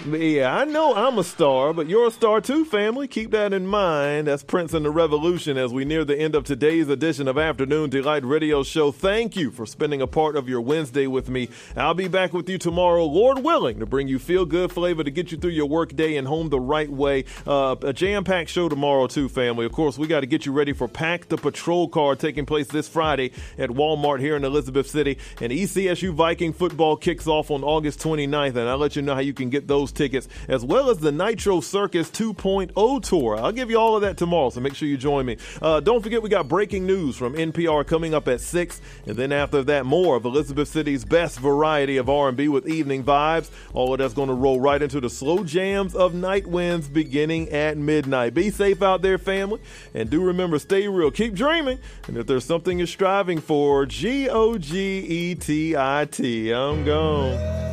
Yeah, I know I'm a star, but you're a star too, family. Keep that in mind. That's Prince and the Revolution as we near the end of today's edition of Afternoon Delight Radio Show. Thank you for spending a part of your Wednesday with me. I'll be back with you tomorrow, Lord willing, to bring you feel-good flavor to get you through your work day and home the right way. A jam-packed show tomorrow too, family. Of course, we got to get you ready for Pack the Patrol Car taking place this Friday at Walmart here in Elizabeth City. And ECSU Viking football kicks off on August 29th, and I'll let you know how you can get those tickets, as well as the Nitro Circus 2.0 tour. I'll give you all of that tomorrow, so make sure you join me. Don't forget, we got breaking news from NPR coming up at 6, and then after that, more of Elizabeth City's best variety of R&B with evening vibes. All of that's going to roll right into the slow jams of Night Winds beginning at midnight. Be safe out there, family, and do remember, stay real, keep dreaming, and if there's something you're striving for, G-O-G-E-T-I-T. I'm gone.